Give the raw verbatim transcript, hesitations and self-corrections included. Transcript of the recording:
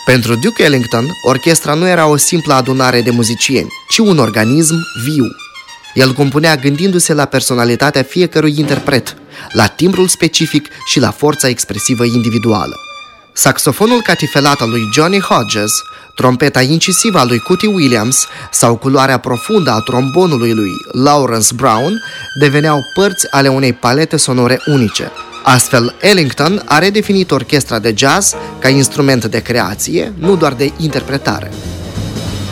Pentru Duke Ellington, orchestra nu era o simplă adunare de muzicieni, ci un organism viu. El compunea gândindu-se la personalitatea fiecărui interpret, la timbrul specific și la forța expresivă individuală. Saxofonul catifelat al lui Johnny Hodges, trompeta incisivă a lui Cootie Williams sau culoarea profundă a trombonului lui Lawrence Brown deveneau părți ale unei palete sonore unice. Astfel, Ellington a redefinit orchestra de jazz ca instrument de creație, nu doar de interpretare.